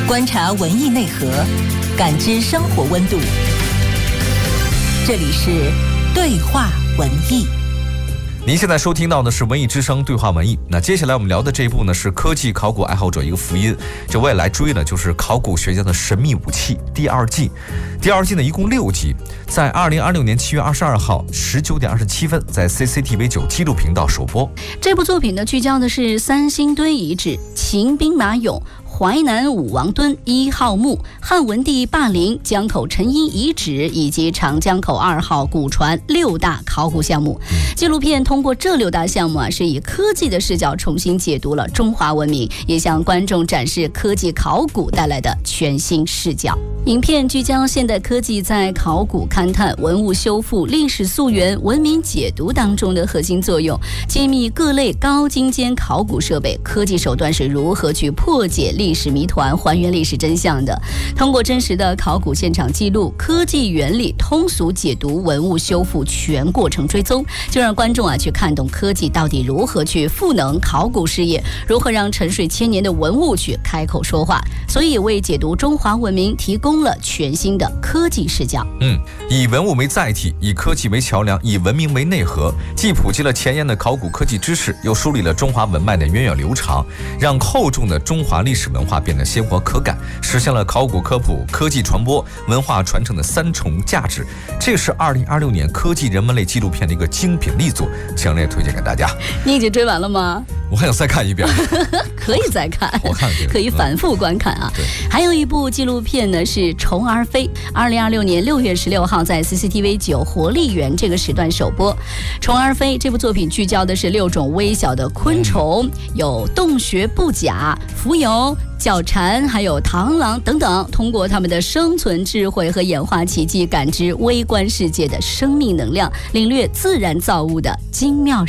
观察文艺内核，感知生活温度。这里是对话文艺。 您现在收听到的是文艺之声对话文艺。那接下来我们聊的这一部呢，是科技考古爱好者一个福音。这我也来追了，就是考古学家的神秘武器第二季。第二季呢一共6集，在2026年7月22号19点27分，在 CCTV 9纪录频道首播。 这部作品呢，聚焦的是三星堆遗址、秦兵马俑、淮南武王墩1号墓、汉文帝霸陵、江口陈阴遗址以及长江口2号古船6大考古项目。纪录片通过这6大项目是以科技的视角重新解读了中华文明，也向观众展示科技考古带来的全新视角。影片聚焦现代科技在考古勘探、文物修复、历史溯源、文明解读当中的核心作用，揭秘各类高精尖考古设备、科技手段是如何去破解历史谜团、还原历史真相的。通过真实的考古现场记录、科技原理通俗解读、文物修复全过程追踪，就让观众去看懂科技到底如何去赋能考古事业，如何让沉睡千年的文物去开口说话。所以为解读中华文明提供了全新的科技视角。 以文物为载体，以科技为桥梁，以文明为内核，既普及了前沿的考古科技知识，又梳理了中华文脉的源远流长，让厚重的中华历史文化变得鲜活可感，实现了考古科普、科技传播、文化传承的3重价值。这是2026年科技人文类纪录片的一个精品力作，强烈推荐给大家。 你已经追完了吗？ 我还想再看一遍。 可以再看， 我看可以反复观看啊。还有一部纪录片呢，是《虫儿飞》，2026年6月16号在 CCTV 9活力园这个时段首播。《虫儿飞》这部作品聚焦的是6种微小的昆虫，有洞穴步甲、蜉蝣、角蝉，还有螳螂等等，通过他们的生存智慧和演化奇迹，感知微观世界的生命能量，领略自然造物的精妙